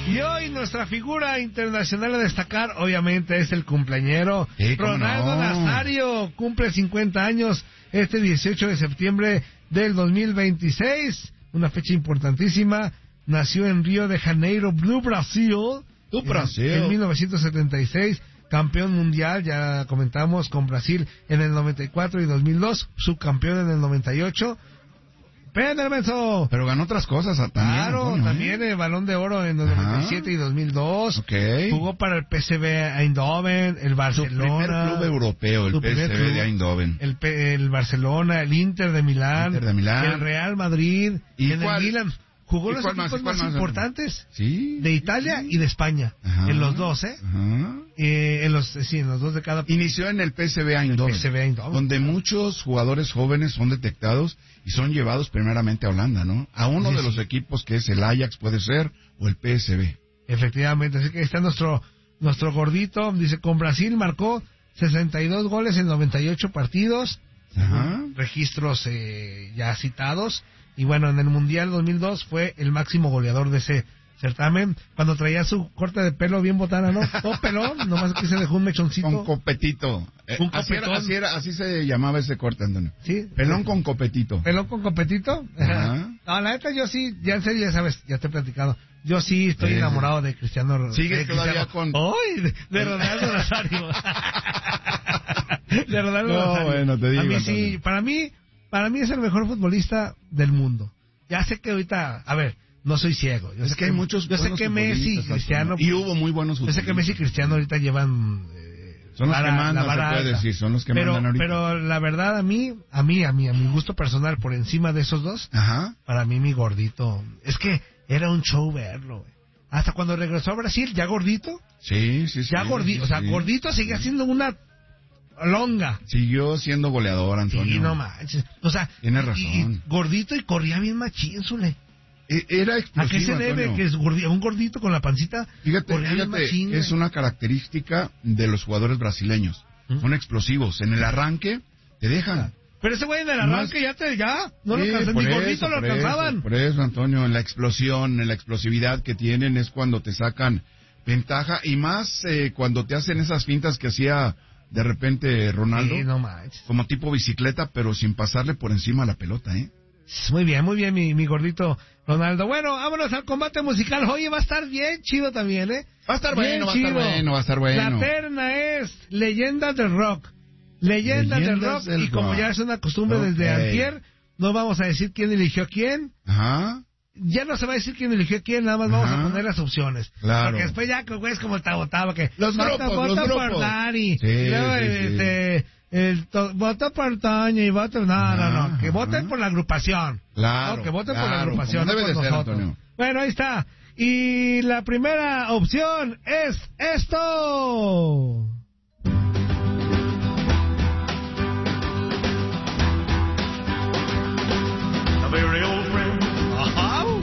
Y hoy nuestra figura internacional a destacar, obviamente, es el cumpleañero Ronaldo Nazario. Cumple 50 años este 18 de septiembre del 2026. Una fecha importantísima. Nació en Río de Janeiro, Brasil. En 1976. Campeón mundial, ya comentamos, con Brasil en el 94 y 2002. Subcampeón en el 98. Pero ganó otras cosas también. Claro, Antonio, también el Balón de Oro en el 97 y 2002. Okay. Jugó para el PSV Eindhoven, el Barcelona. Su primer club europeo, el PSV de Eindhoven. El Barcelona, el Inter de Milán, el Real Madrid, ¿Y en el Milan. Jugó los equipos más importantes de Italia y de España. En los dos, en los dos de cada. Inició en el PSV Eindhoven, donde muchos jugadores jóvenes son detectados y son llevados primeramente a Holanda, ¿no? A uno de los equipos que es el Ajax, puede ser, o el PSV. Efectivamente, así que ahí está nuestro gordito. Dice, con Brasil marcó 62 goles en 98 partidos. Registros ya citados. Y bueno, en el Mundial 2002 fue el máximo goleador de ese certamen, cuando traía su corte de pelo bien botana, ¿no? No pelón, nomás que se dejó un mechoncito. Con copetito. Así se llamaba ese corte, Antonio. Sí. Pelón con copetito. ¿Pelón con copetito? No, la neta yo sí, ya en serio, ya sabes, ya te he platicado. Yo sí estoy enamorado de Cristiano Ronaldo. ¿Sigues todavía con...? ¡Ay! De Ronaldo Nazario. De Ronaldo Nazario. Bueno, te digo, a mí sí, para mí es el mejor futbolista del mundo. Ya sé que ahorita, a ver, no soy ciego. Es que hay muchos. Yo sé que Messi y Cristiano. Y hubo muy buenos futbolistas. Yo sé que Messi y Cristiano ahorita llevan. Son los que mandan, se puede decir. Son los que mandan ahorita. Pero la verdad, a mi gusto personal, por encima de esos dos, para mí mi gordito. Es que era un show verlo, güey. Hasta cuando regresó a Brasil, ya gordito. Sí. Ya gordito. O sea, gordito seguía siendo una longa. Siguió siendo goleador, Antonio. Sí, no manches. O sea, tienes razón. Y gordito y corría bien machín, Zule. Era explosivo, ¿A qué se debe? Antonio. Que es un gordito con la pancita. Fíjate, machín, es una característica de los jugadores brasileños. Son explosivos. En el arranque te dejan. Pero ese güey en el arranque no lo alcanzaban, ni gordito lo alcanzaban. Por eso, Antonio, en la explosión, en la explosividad que tienen es cuando te sacan ventaja, y más cuando te hacen esas fintas que hacía de repente Ronaldo, no manches, como tipo bicicleta, pero sin pasarle por encima a la pelota, Muy bien, mi gordito Ronaldo. Bueno, vámonos al combate musical. Oye, va a estar bien chido también, Va a estar bueno, va a estar bueno. La terna es Leyendas del Rock. Leyendas del Rock, y como ya es una costumbre desde antier, no vamos a decir quién eligió a quién. Ya no se va a decir quién eligió a quién, nada más vamos a poner las opciones. Claro. Porque después ya, güey, es como el tabotaba, que los grupos. por Dani, y luego vota por Toño y vota... No, que voten por la agrupación. Claro. No, que voten por la agrupación, no debe por de ser, nosotros. Antonio. Bueno, ahí está. Y la primera opción es esto.